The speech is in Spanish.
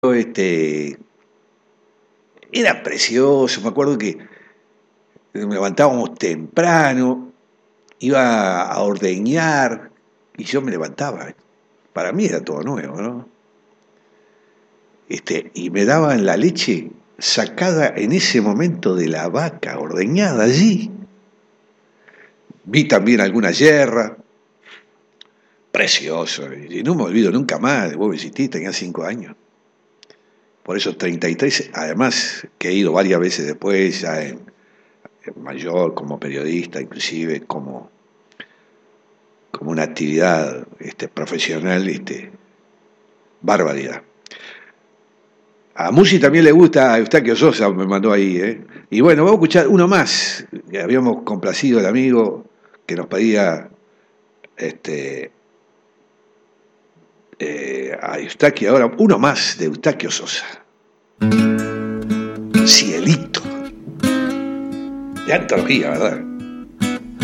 este, era precioso. Me acuerdo que nos levantábamos temprano, iba a ordeñar y yo me levantaba. Para mí era todo nuevo, ¿no? Y me daban la leche sacada en ese momento de la vaca, ordeñada allí. Vi también alguna yerra, precioso, y no me olvido nunca más. Vos me insistís, tenía 5 años. Por eso 33, además que he ido varias veces después, ya en mayor, como periodista, inclusive como una actividad profesional, barbaridad. A Musi también le gusta a Eustaquio Sosa, me mandó ahí, ¿eh? Y bueno, vamos a escuchar uno más, que habíamos complacido al amigo que nos pedía a Eustaquio, ahora uno más de Eustaquio Sosa. Cielito. De antología, ¿verdad?